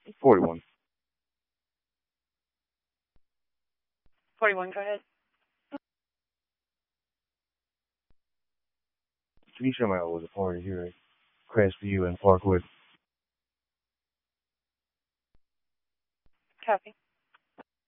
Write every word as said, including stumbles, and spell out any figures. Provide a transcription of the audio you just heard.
forty-one. forty-one, go ahead. Tanisha and I was a party here at Crestview and Parkwood. Copy.